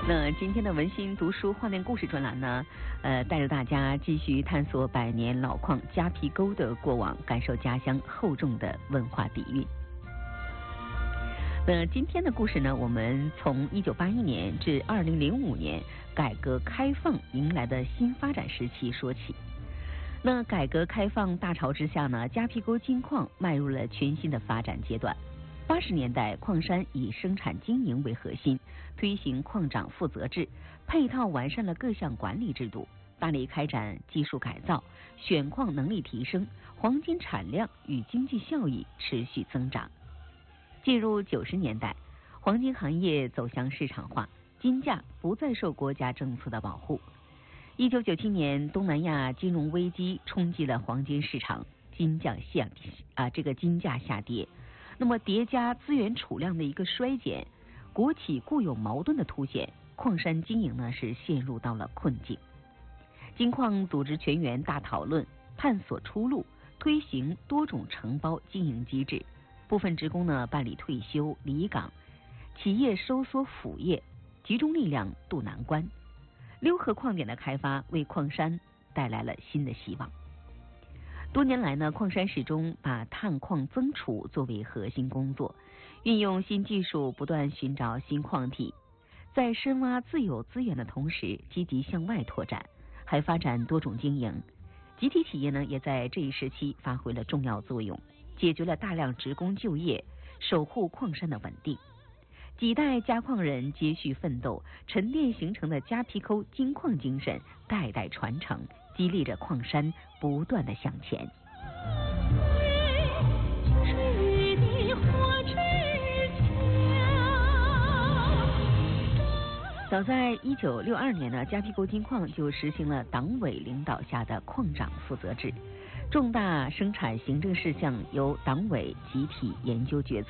那今天的文心读书画面故事专栏呢，带着大家继续探索百年老矿夹皮沟的过往，感受家乡厚重的文化底蕴。今天的故事呢，我们从1981年至2005年改革开放迎来的新发展时期说起。那改革开放大潮之下呢，夹皮沟金矿迈入了全新的发展阶段。80年代，矿山以生产经营为核心，推行矿长负责制，配套完善了各项管理制度，大力开展技术改造，选矿能力提升，黄金产量与经济效益持续增长。进入90年代，黄金行业走向市场化，金价不再受国家政策的保护。1997年，东南亚金融危机冲击了黄金市场，金价下跌。那么叠加资源储量的一个衰减，国企固有矛盾的凸显，矿山经营呢是陷入到了困境。金矿组织全员大讨论，探索出路，推行多种承包经营机制。部分职工呢办理退休离岗，企业收缩辅业，集中力量渡难关。溜河矿点的开发为矿山带来了新的希望。多年来呢，矿山始终把探矿增储作为核心工作，运用新技术，不断寻找新矿体，在深挖自有资源的同时，积极向外拓展，还发展多种经营。集体企业呢，也在这一时期发挥了重要作用，解决了大量职工就业，守护矿山的稳定。几代夹矿人接续奋斗，沉淀形成的夹皮沟金矿精神代代传承，激励着矿山不断的向前。早在1962年呢，夹皮沟金矿就实行了党委领导下的矿长负责制，重大生产行政事项由党委集体研究决策。